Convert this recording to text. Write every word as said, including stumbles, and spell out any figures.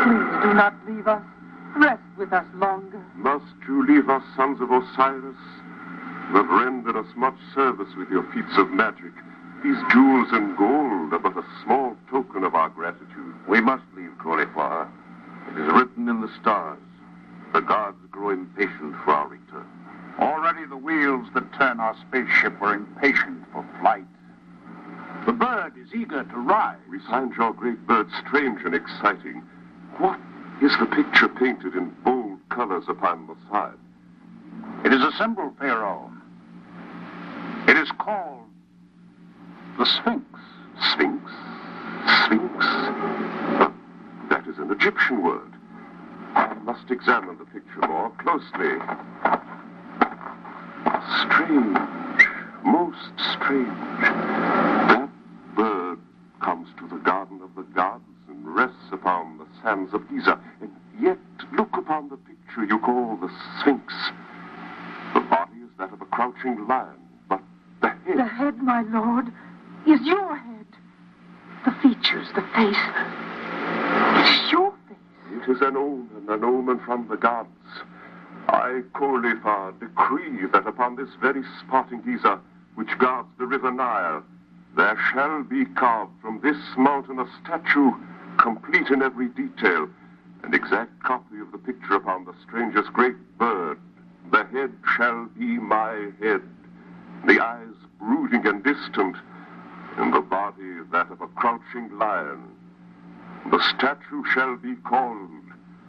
Please do not leave us. Rest with us longer. Must you leave us, sons of Osiris? You have rendered us much service with your feats of magic. These jewels and gold are but a small token of our gratitude. We must leave Cauliflower. It is written in the stars. The gods grow impatient for our return. Already the wheels that turn our spaceship were impatient for flight. The bird is eager to rise. We find your great bird strange and exciting. What is the picture painted in bold colors upon the side? It is a symbol, Pharaoh. It is called the Sphinx. Sphinx? Sphinx? But that is an Egyptian word. I must examine the picture more closely. Strange. Most strange. That bird comes to the garden of the gods and rests upon the sands of Giza. And yet, look upon the picture you call the Sphinx. The body is that of a crouching lion, but the head... The head, my lord, is your head. The features, the face. It is your face. It is an omen, an omen from the gods. I, Cauliflower, decree that upon this very spot in Giza, which guards the river Nile, there shall be carved from this mountain a statue, complete in every detail, an exact copy of the picture upon the strangest great bird. The head shall be my head, the eyes brooding and distant, and the body that of a crouching lion. The statue shall be called